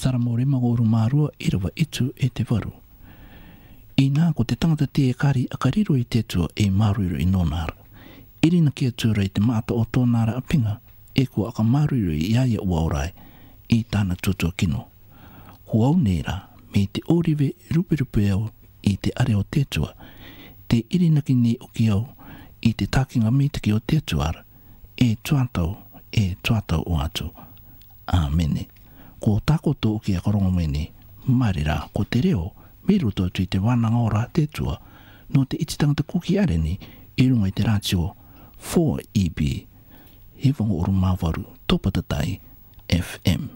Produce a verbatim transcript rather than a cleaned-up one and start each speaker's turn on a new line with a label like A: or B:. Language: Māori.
A: Saramore magoru marua irawa itu e te waru. I nā ko te tangata te e kari a kariro i te tua e maruru i nonara. Irina kia tura i te maata o tōnara a pinga e kua aka maruru i iaia uaurai i tāna tutua kino. Huau nera me te oriwe rupe rupe au i te are o te tua, te irinaki ni o ki au i te takinga mitaki o te tuara, e tuatau, e tuatau o atu. Āmene. Ko takoto o ki a korongo mene, marira ko te reo, me roto atu i te wānanga ora te tua, no te ititangata kuki areni, i runga i te rātio four E B. He whango oru mawaru, topatatai F M.